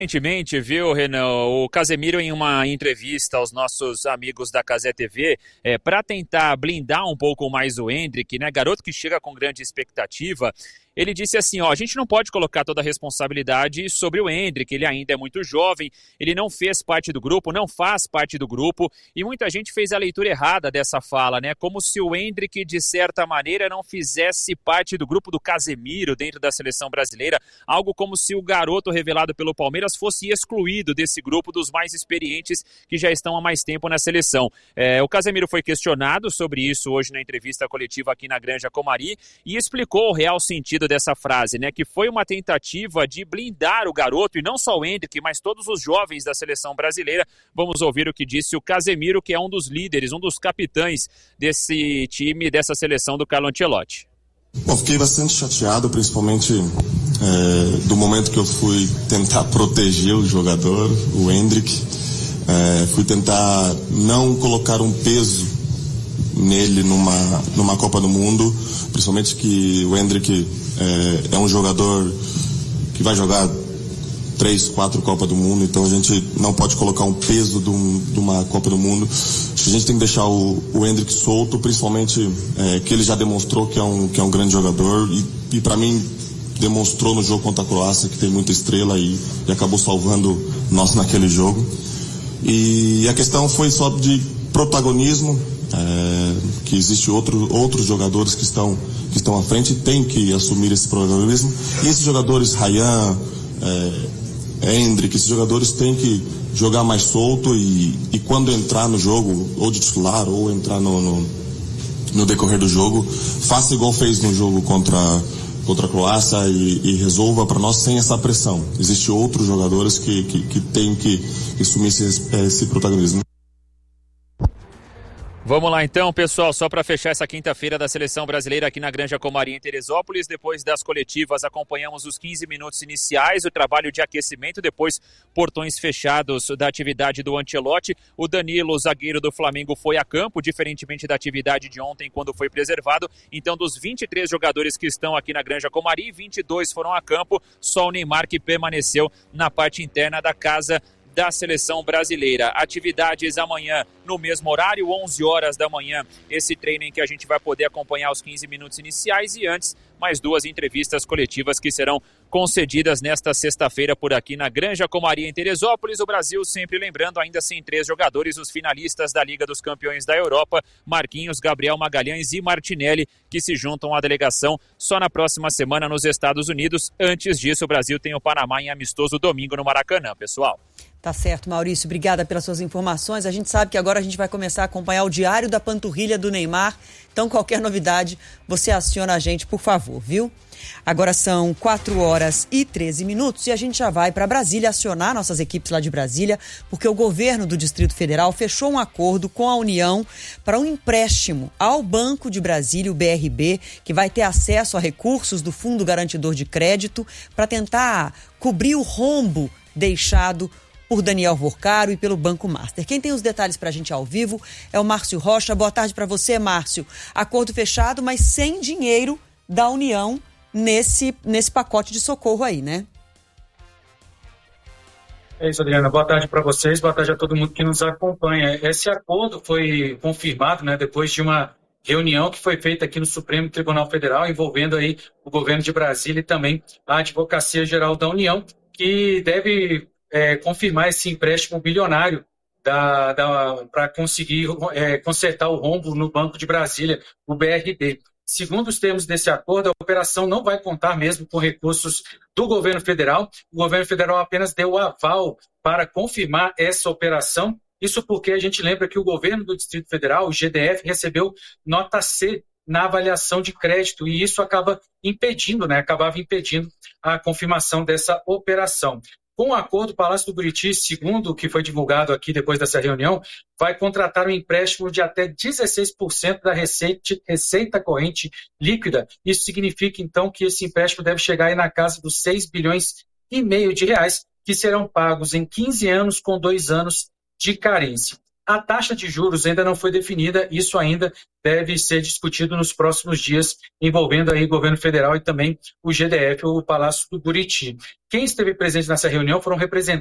Recentemente, viu, Renan, o Casemiro em uma entrevista aos nossos amigos da Cazé TV, para tentar blindar um pouco mais o Endrick, né, garoto que chega com grande expectativa, ele disse assim, a gente não pode colocar toda a responsabilidade sobre o Endrick, ele ainda é muito jovem, ele não fez parte do grupo, não faz parte do grupo, e muita gente fez a leitura errada dessa fala, né, como se o Endrick, de certa maneira, não fizesse parte do grupo do Casemiro dentro da seleção brasileira, algo como se o garoto revelado pelo Palmeiras fosse excluído desse grupo dos mais experientes que já estão há mais tempo na seleção. O Casemiro foi questionado sobre isso hoje na entrevista coletiva aqui na Granja Comari e explicou o real sentido dessa frase, né, que foi uma tentativa de blindar o garoto e não só o Endrick, mas todos os jovens da seleção brasileira. Vamos ouvir o que disse o Casemiro, que é um dos líderes, um dos capitães desse time, dessa seleção do Carlo Ancelotti. Bom, fiquei bastante chateado, principalmente do momento que eu fui tentar proteger o jogador, o Endrick. Fui tentar não colocar um peso nele numa Copa do Mundo, principalmente que o Endrick é um jogador que vai jogar 3, 4 Copas do Mundo, então a gente não pode colocar um peso de uma Copa do Mundo. Acho que a gente tem que deixar o Endrick solto, principalmente que ele já demonstrou que é um grande jogador e para mim demonstrou no jogo contra a Croácia que tem muita estrela e acabou salvando nós naquele jogo. E a questão foi só de protagonismo, que existe outros jogadores que estão à frente e tem que assumir esse protagonismo. E esses jogadores, Ryan, Endrick, esses jogadores têm que jogar mais solto e quando entrar no jogo, ou de titular, ou entrar no decorrer do jogo, faça igual fez no jogo contra a Croácia e resolva para nós sem essa pressão. Existem outros jogadores que têm que assumir esse protagonismo. Vamos lá então, pessoal, só para fechar essa quinta-feira da Seleção Brasileira aqui na Granja Comari em Teresópolis. Depois das coletivas acompanhamos os 15 minutos iniciais, o trabalho de aquecimento, depois portões fechados da atividade do Ancelotti. O Danilo, zagueiro do Flamengo, foi a campo, diferentemente da atividade de ontem quando foi preservado. Então, dos 23 jogadores que estão aqui na Granja Comari, 22 foram a campo, só o Neymar que permaneceu na parte interna da casa da seleção brasileira. Atividades amanhã no mesmo horário, 11 horas da manhã, esse treino em que a gente vai poder acompanhar os 15 minutos iniciais e antes mais 2 entrevistas coletivas que serão concedidas nesta sexta-feira por aqui na Granja Comari em Teresópolis. O Brasil sempre lembrando, ainda sem 3 jogadores, os finalistas da Liga dos Campeões da Europa, Marquinhos, Gabriel Magalhães e Martinelli, que se juntam à delegação só na próxima semana nos Estados Unidos. Antes disso, o Brasil tem o Panamá em amistoso domingo no Maracanã, pessoal. Tá certo, Maurício. Obrigada pelas suas informações. A gente sabe que agora a gente vai começar a acompanhar o diário da panturrilha do Neymar. Então, qualquer novidade, você aciona a gente, por favor, viu? Agora são 4 horas e 13 minutos e a gente já vai para Brasília acionar nossas equipes lá de Brasília, porque o governo do Distrito Federal fechou um acordo com a União para um empréstimo ao Banco de Brasília, o BRB, que vai ter acesso a recursos do Fundo Garantidor de Crédito para tentar cobrir o rombo deixado por Daniel Vorcaro e pelo Banco Master. Quem tem os detalhes para a gente ao vivo é o Márcio Rocha. Boa tarde para você, Márcio. Acordo fechado, mas sem dinheiro da União nesse pacote de socorro aí, né? É isso, Adriana. Boa tarde para vocês, boa tarde a todo mundo que nos acompanha. Esse acordo foi confirmado, né, depois de uma reunião que foi feita aqui no Supremo Tribunal Federal, envolvendo aí o governo de Brasília e também a Advocacia Geral da União, que deve confirmar esse empréstimo bilionário para conseguir consertar o rombo no Banco de Brasília, o BRB. Segundo os termos desse acordo, a operação não vai contar mesmo com recursos do governo federal. O governo federal apenas deu o aval para confirmar essa operação. Isso porque a gente lembra que o governo do Distrito Federal, o GDF, recebeu nota C na avaliação de crédito e isso acaba acabava impedindo a confirmação dessa operação. Com o acordo, o Palácio do Buriti, segundo o que foi divulgado aqui depois dessa reunião, vai contratar um empréstimo de até 16% da receita corrente líquida. Isso significa, então, que esse empréstimo deve chegar aí na casa dos 6,5 bilhões de reais, que serão pagos em 15 anos com 2 anos de carência. A taxa de juros ainda não foi definida, isso ainda deve ser discutido nos próximos dias, envolvendo aí o governo federal e também o GDF, o Palácio do Buriti. Quem esteve presente nessa reunião foram representantes